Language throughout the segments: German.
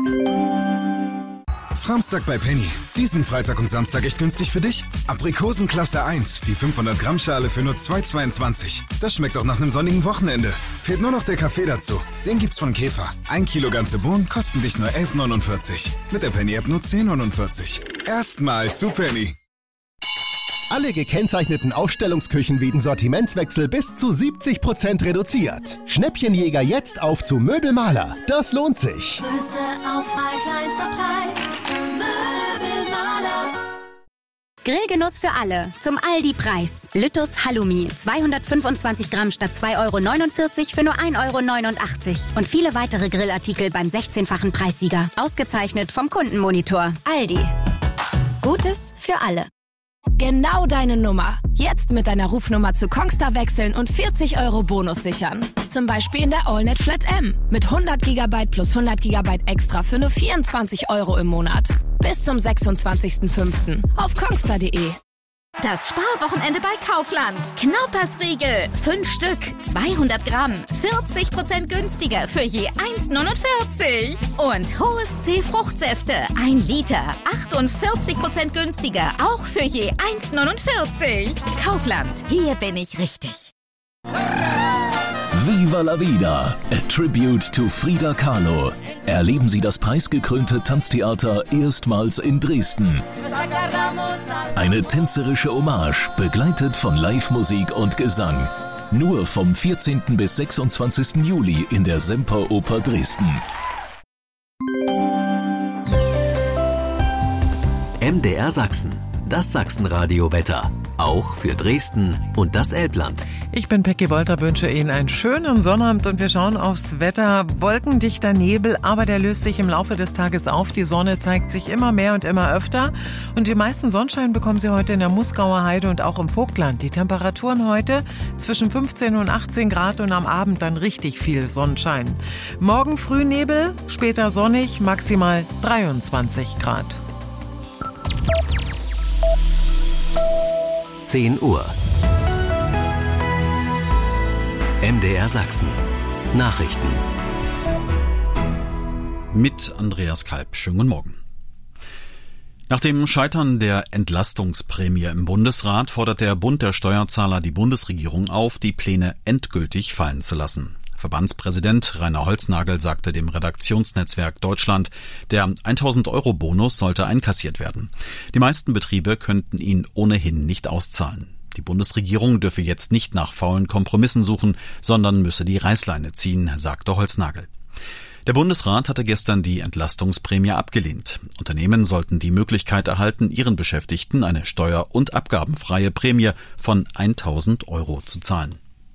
Samstag bei Penny. Diesen Freitag und Samstag echt günstig für dich? Aprikosen Klasse 1, die 500 Gramm Schale für nur 2,22. Das schmeckt auch nach einem sonnigen Wochenende. Fehlt nur noch der Kaffee dazu. Den gibt's von Käfer. 1 Kilo ganze Bohnen kosten dich nur 11,49. Mit der Penny-App nur 10,49. Erstmal zu Penny. Alle gekennzeichneten Ausstellungsküchen wegen Sortimentswechsel bis zu 70% reduziert. Schnäppchenjäger jetzt auf zu Möbelmaler. Das lohnt sich. Größte Auswahl, kleinster Preis. Möbelmaler. Grillgenuss für alle. Zum Aldi-Preis. Lüttus Halloumi. 225 Gramm statt 2,49 € für nur 1,89 €. Und viele weitere Grillartikel beim 16-fachen Preissieger. Ausgezeichnet vom Kundenmonitor. Aldi. Gutes für alle. Genau deine Nummer. Jetzt mit deiner Rufnummer zu Kongstar wechseln und 40 € Bonus sichern. Zum Beispiel in der AllNet Flat M. Mit 100 GB plus 100 GB extra für nur 24 € im Monat. Bis zum 26.05. auf kongstar.de. Das Sparwochenende bei Kaufland. Knaupersriegel. 5 Stück. 200 Gramm. 40% günstiger für je 1,49. Und Hohes C Fruchtsäfte. 1 Liter. 48% günstiger. Auch für je 1,49. Kaufland. Hier bin ich richtig. Viva la Vida, a tribute to Frida Kahlo. Erleben Sie das preisgekrönte Tanztheater erstmals in Dresden. Eine tänzerische Hommage, begleitet von Live-Musik und Gesang. Nur vom 14. bis 26. Juli in der Semperoper Dresden. MDR Sachsen, das Sachsenradio-Wetter. Auch für Dresden und das Elbland. Ich bin Peggy Wolter, wünsche Ihnen einen schönen Sonnabend und wir schauen aufs Wetter. Wolkendichter Nebel, aber der löst sich im Laufe des Tages auf. Die Sonne zeigt sich immer mehr und immer öfter. Und die meisten Sonnenschein bekommen Sie heute in der Muskauer Heide und auch im Vogtland. Die Temperaturen heute zwischen 15 und 18 Grad und am Abend dann richtig viel Sonnenschein. Morgen früh Nebel, später sonnig, maximal 23 Grad. 10 Uhr. MDR Sachsen. Nachrichten. Mit Andreas Kalb. Schönen guten Morgen. Nach dem Scheitern der Entlastungsprämie im Bundesrat fordert der Bund der Steuerzahler die Bundesregierung auf, die Pläne endgültig fallen zu lassen. Verbandspräsident Rainer Holznagel sagte dem Redaktionsnetzwerk Deutschland, der 1.000-Euro-Bonus sollte einkassiert werden. Die meisten Betriebe könnten ihn ohnehin nicht auszahlen. Die Bundesregierung dürfe jetzt nicht nach faulen Kompromissen suchen, sondern müsse die Reißleine ziehen, sagte Holznagel. Der Bundesrat hatte gestern die Entlastungsprämie abgelehnt. Unternehmen sollten die Möglichkeit erhalten, ihren Beschäftigten eine steuer- und abgabenfreie Prämie von 1.000 € zu zahlen.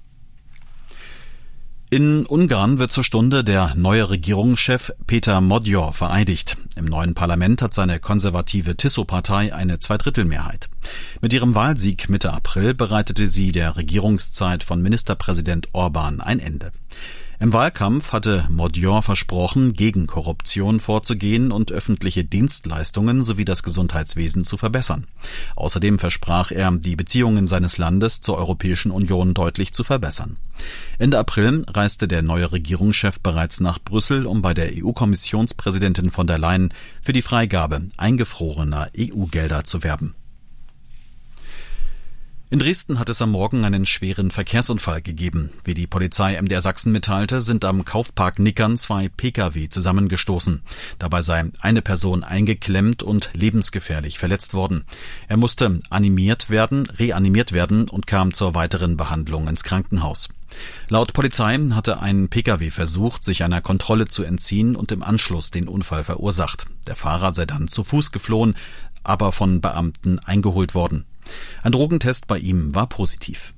In Ungarn wird zur Stunde der neue Regierungschef Péter Magyar vereidigt. Im neuen Parlament hat seine konservative Tiso-Partei eine Zweidrittelmehrheit. Mit ihrem Wahlsieg Mitte April bereitete sie der Regierungszeit von Ministerpräsident Orbán ein Ende. Im Wahlkampf hatte Magyar versprochen, gegen Korruption vorzugehen und öffentliche Dienstleistungen sowie das Gesundheitswesen zu verbessern. Außerdem versprach er, die Beziehungen seines Landes zur Europäischen Union deutlich zu verbessern. Ende April reiste der neue Regierungschef bereits nach Brüssel, um bei der EU-Kommissionspräsidentin von der Leyen für die Freigabe eingefrorener EU-Gelder zu werben. In Dresden hat es am Morgen einen schweren Verkehrsunfall gegeben. Wie die Polizei MDR Sachsen mitteilte, sind am Kaufpark Nickern 2 Pkw zusammengestoßen. Dabei sei eine Person eingeklemmt und lebensgefährlich verletzt worden. Er musste reanimiert werden und kam zur weiteren Behandlung ins Krankenhaus. Laut Polizei hatte ein Pkw versucht, sich einer Kontrolle zu entziehen und im Anschluss den Unfall verursacht. Der Fahrer sei dann zu Fuß geflohen, aber von Beamten eingeholt worden. Ein Drogentest bei ihm war positiv.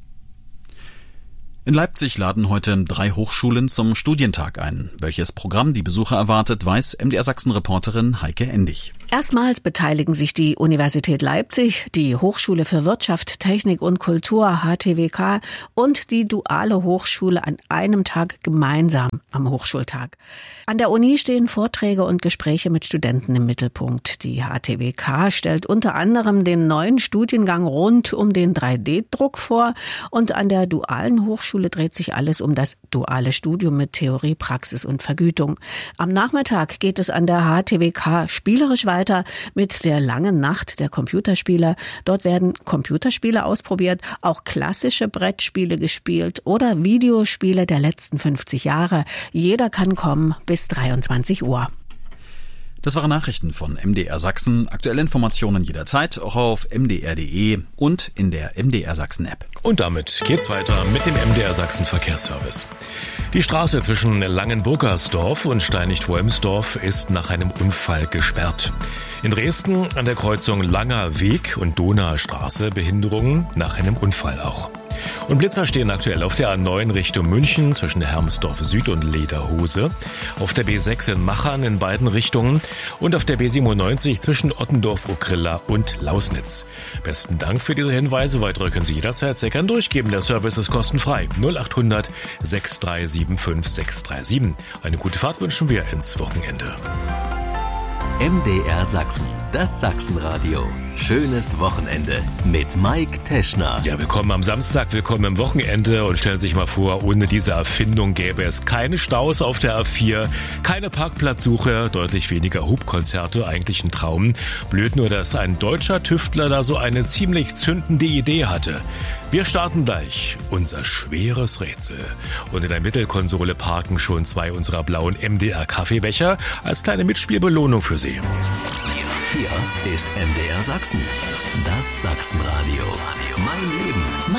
In Leipzig laden heute 3 Hochschulen zum Studientag ein. Welches Programm die Besucher erwartet, weiß MDR Sachsen-Reporterin Heike Endig. Erstmals beteiligen sich die Universität Leipzig, die Hochschule für Wirtschaft, Technik und Kultur HTWK und die Duale Hochschule an einem Tag gemeinsam am Hochschultag. An der Uni stehen Vorträge und Gespräche mit Studenten im Mittelpunkt. Die HTWK stellt unter anderem den neuen Studiengang rund um den 3D-Druck vor und an der Dualen Hochschule dreht sich alles um das duale Studium mit Theorie, Praxis und Vergütung. Am Nachmittag geht es an der HTWK spielerisch weiter mit der langen Nacht der Computerspiele. Dort werden Computerspiele ausprobiert, auch klassische Brettspiele gespielt oder Videospiele der letzten 50 Jahre. Jeder kann kommen bis 23 Uhr. Das waren Nachrichten von MDR Sachsen. Aktuelle Informationen jederzeit, auch auf mdr.de und in der MDR Sachsen App. Und damit geht's weiter mit dem MDR Sachsen Verkehrsservice. Die Straße zwischen Langenburgersdorf und Steinigt-Wolmsdorf ist nach einem Unfall gesperrt. In Dresden an der Kreuzung Langer Weg und Donaustraße Behinderungen nach einem Unfall auch. Und Blitzer stehen aktuell auf der A9 Richtung München zwischen Hermsdorf Süd und Lederhose, auf der B6 in Machern in beiden Richtungen und auf der B97 zwischen Ottendorf-Okrilla und Lausnitz. Besten Dank für diese Hinweise. Weitere können Sie jederzeit sehr gern durchgeben. Der Service ist kostenfrei. 0800 6375 637. Eine gute Fahrt wünschen wir ins Wochenende. MDR Sachsen, das Sachsenradio. Schönes Wochenende mit Mike Teschner. Ja, willkommen am Samstag, willkommen im Wochenende und stellen Sie sich mal vor, ohne diese Erfindung gäbe es keine Staus auf der A4, keine Parkplatzsuche, deutlich weniger Hubkonzerte, eigentlich ein Traum. Blöd nur, dass ein deutscher Tüftler da so eine ziemlich zündende Idee hatte. Wir starten gleich unser schweres Rätsel. Und in der Mittelkonsole parken schon 2 unserer blauen MDR-Kaffeebecher als kleine Mitspielbelohnung für Sie. Hier ist MDR Sachsen, das Sachsenradio. Mein Leben,